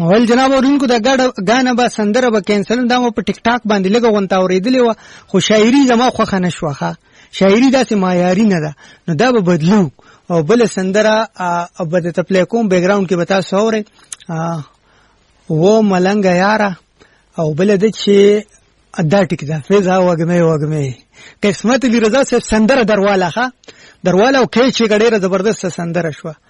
ول جناب اورونکو د غانا به سندره به کینسل دا په ټیک ټاک باندې لګو غونتا اوریدلې و خو شاعري زما خو خنه شوخه شاعري داسې معیاري نه ده نو دا به بدلو او بل سندره به د تپلی کوم بیک گراوند کې به تاسو اورئ و ملنګ یاره او بل د چې دا ټیک ده فیضا وګمه قسمت لی رضا صاحب سندره درواله او کې چې ډېره زبردست سندره شوه